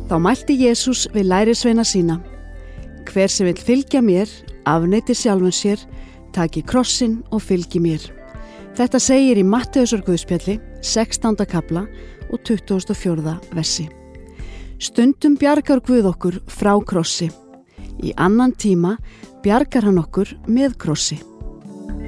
Þá mælti Jesús við lærisveina sína: Hver sem vill fylgja mér, afneiti sjálfum sér, taki krossinn og fylgi mér. Þetta segir í Matteusar Guðspjalli, 16. kapla og 24. versi. Stundum bjargar Guð okkur frá krossi. Í annan tíma bjargar hann okkur með krossi.